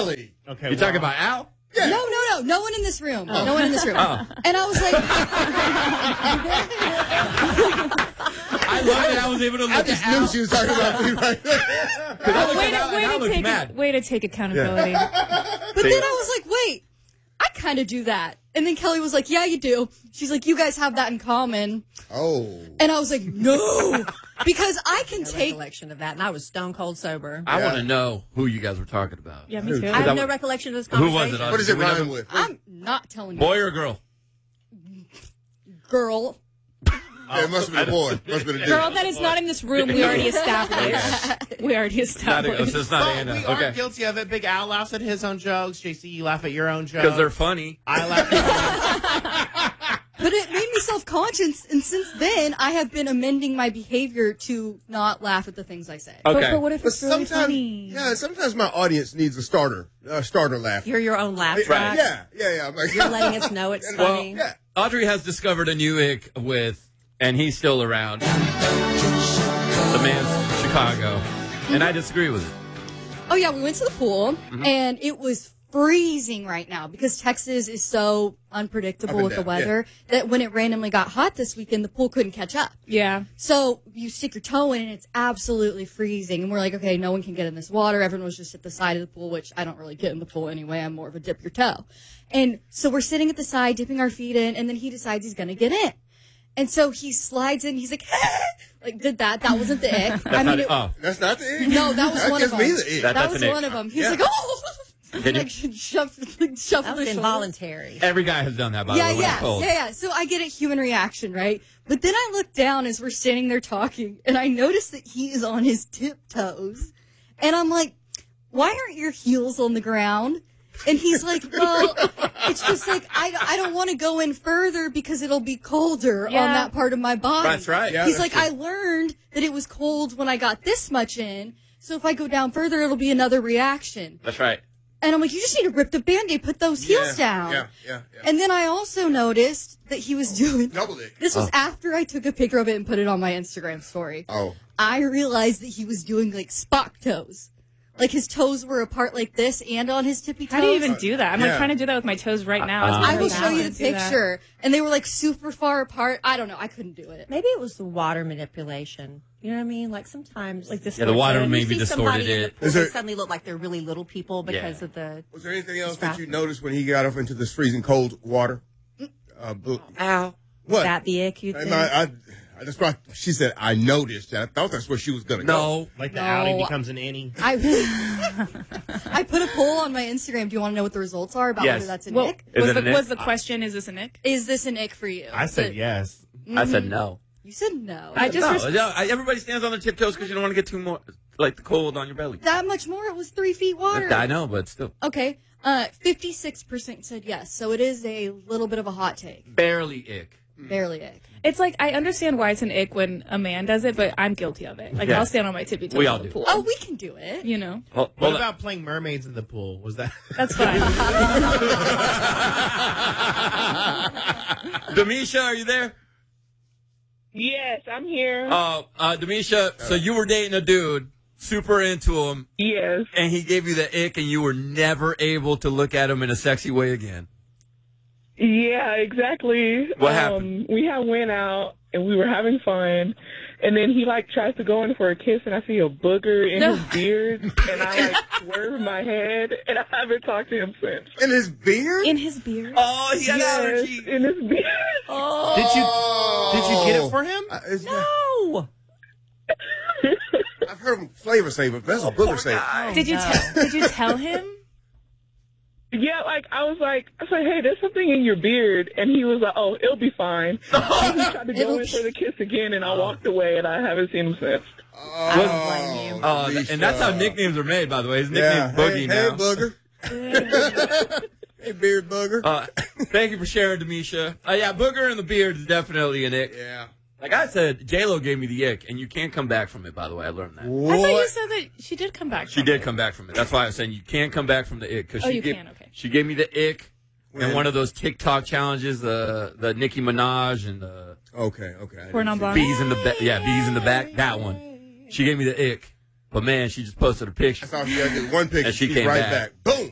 Kelly. Okay. You talking about Al? Yeah. No one in this room. No one in this room. Oh. And I was like, I love that I was able to look I just at knew Al. she was talking about me right there. Way to take accountability. but then I was like, wait, I kind of do that. And then Kelly was like, yeah, you do. She's like, you guys have that in common. Oh. And I was like, no, because I can No take. recollection of that, and I was stone cold sober. I want to know who you guys were talking about. Yeah, me too. I have no recollection of this Who conversation. was it? What does it We never- rhyme with? I'm not telling you. Boy or girl? Girl. Yeah, it must have been a boy. Must have been a dude. Girl that is not in this room, we already established. We already Not, established. it's not Well, Anna. we are Okay. guilty of it. Big Al laughs at his own jokes. JC, you laugh at your own jokes. Because they're funny. I laugh at But it made me self-conscious, and since then, I have been amending my behavior to not laugh at the things I say. Okay. But what if But it's really funny? sometimes my audience needs a starter laugh. You're your own laugh track. Yeah. I'm like, You're letting us know it's Well, funny. yeah. Audrey has discovered a new ick with, and he's still around, the man's Chicago. And I disagree with it. Oh, yeah, we went to the pool, and it was freezing right now because Texas is so unpredictable Up and with the down, weather that when it randomly got hot this weekend, the pool couldn't catch up. Yeah. So you stick your toe in and it's absolutely freezing. And we're like, okay, no one can get in this water. Everyone was just at the side of the pool, which I don't really get in the pool anyway. I'm more of a dip your toe. And so we're sitting at the side, dipping our feet in, and then he decides he's going to get in. And so he slides in. He's like, like did that. That wasn't the ick. I mean, That's not the ick. no, that was That one of gives them. me the ick. That That's was an ick. one of them. He's Yeah. like, oh, Can you- like shuffle That the was shoulder. involuntary. Every guy has done that, by the way. when it's cold. Yeah. So I get a human reaction, right? But then I look down as we're standing there talking, and I notice that he is on his tiptoes. And I'm like, why aren't your heels on the ground? And he's like, well, it's just like, I don't want to go in further because it'll be colder on that part of my body. That's right. Yeah, He's that's like, true. I learned that it was cold when I got this much in. So if I go down further, it'll be another reaction. That's right. And I'm like, you just need to rip the Band-Aid, put those heels down. Yeah. And then I also noticed that he was doing... Double ick. This was after I took a picture of it and put it on my Instagram story. Oh. I realized that he was doing, like, Spock toes. Like, his toes were apart like this and on his tippy toes. How do you even do that? I'm like Yeah. trying to do that with my toes right now. as we I go will down show you and the do that. picture. And they were, like, super far apart. I don't know. I couldn't do it. Maybe it was the water manipulation. You know what I mean? Like sometimes, Like this. Yeah, the water you maybe see distorted somebody in the it. pool, Is they there- suddenly look like they're really little people because Yeah. of the. Was there anything else that you noticed when he got up into this freezing cold water? Ow. What? That the ick you And think? I just thought she said I noticed. And I thought that's where she was gonna go. No. like the No. Audi becomes an innie. I put a poll on my Instagram. Do you want to know what the results are about Yes. whether that's an Well, ick? Is it an ick? was the question, is this an ick? Is this an ick for you? I said yes. I said no. You said no. I just No, everybody stands on their tiptoes because you don't want to get too more, like the cold on your belly. that much more? It was 3 feet water. I know, but still. Okay. 56% said yes. So it is a little bit of a hot take. Barely ick. Barely ick. It's like, I understand why it's an ick when a man does it, but I'm guilty of it. Like, Yeah. I'll stand on my tippy toes We all in the do. pool. Oh, we can do it. You know? Well, What about playing mermaids in the pool? Was that? That's fine. Demisha, are you there? Yes, I'm here. Demisha, so you were dating a dude, super into him, Yes. and he gave you the ick, and you were never able to look at him in a sexy way again. Yeah, exactly. What happened? We had went out and we were having fun, and then he like tries to go in for a kiss, and I see a booger in his beard, and I like swerve my head, and I haven't talked to him since. In his beard? In his beard? Oh, he had Yes, allergy. in his beard. Oh. Did you get it for him? No. I've heard him flavor saver, but that's a booger saver. Did you tell him? Yeah, like I was like, hey, there's something in your beard, and he was like, oh, it'll be fine. And he tried to go in for the kiss again, and I walked away, and I haven't seen him since. I don't blame you. And that's how nicknames are made, by the way. His nickname's Boogie now. Hey, booger. Hey, beard booger. Thank you for sharing, Demisha. Yeah, booger in the beard is definitely an ick. Yeah. Like I said, J-Lo gave me the ick, and you can't come back from it, by the way. I learned that. I thought you said that she did come back. She did come back from it. That's why I was saying you can't come back from the ick. Cause Oh, she you gave, can, okay. She gave me the ick When? and one of those TikTok challenges, the Nicki Minaj and the Okay. Porn on Blonde. bees in the back. Yeah, bees in the back. That one. She gave me the ick. But man, she just posted a picture. I saw she did one picture. And she she's came right back. back. Boom.